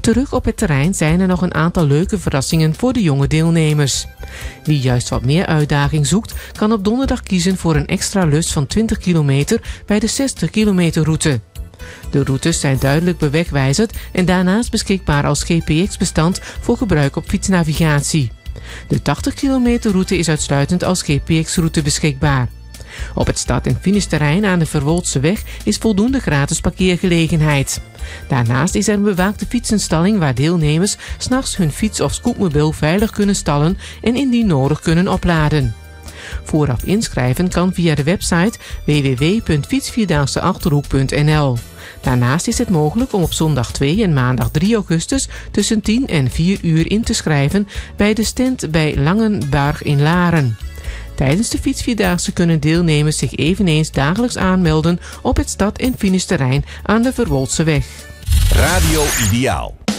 Terug op het terrein zijn er nog een aantal leuke verrassingen voor de jonge deelnemers. Wie juist wat meer uitdaging zoekt, kan op donderdag kiezen voor een extra lus van 20 kilometer bij de 60 kilometer route. De routes zijn duidelijk bewegwijzerd en daarnaast beschikbaar als GPX-bestand voor gebruik op fietsnavigatie. De 80 kilometer route is uitsluitend als GPX-route beschikbaar. Op het start- en finishterrein aan de Verwoldseweg is voldoende gratis parkeergelegenheid. Daarnaast is er een bewaakte fietsenstalling waar deelnemers 's nachts hun fiets of scootmobiel veilig kunnen stallen en indien nodig kunnen opladen. Vooraf inschrijven kan via de website www.fietsvierdaagseachterhoek.nl. Daarnaast is het mogelijk om op zondag 2 en maandag 3 augustus tussen 10 en 4 uur in te schrijven bij de stand bij Langenburg in Laren. Tijdens de fietsvierdaagse kunnen deelnemers zich eveneens dagelijks aanmelden op het start- en finishterrein aan de Verwoldseweg. Radio Ideaal.